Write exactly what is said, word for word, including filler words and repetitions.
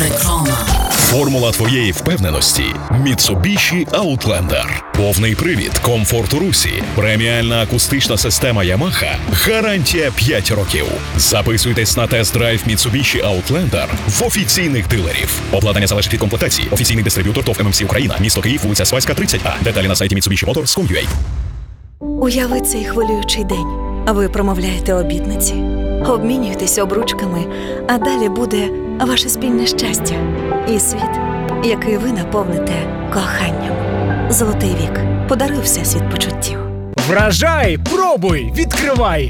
Реклама. Формула твоєї впевненості – Mitsubishi Outlander. Повний привід, комфорт у русі, преміальна акустична система Yamaha, гарантія п'ять років. Записуйтесь на тест-драйв Mitsubishi Outlander в офіційних дилерів. Обладнання залежить від комплектації. Офіційний дистриб'ютор ТОВ ем ем сі Україна. Місто Київ, вулиця Свайська, тридцять А. Деталі на сайті Mitsubishi Motors крапка ком крапка ю а. Уяви цей хвилюючий день. Ви промовляєте обітниці, обмінюєтесь обручками, а далі буде ваше спільне щастя і світ, який ви наповните коханням. Золотий вік. Подаруй всесвіт почуттів. Вражай, пробуй, відкривай!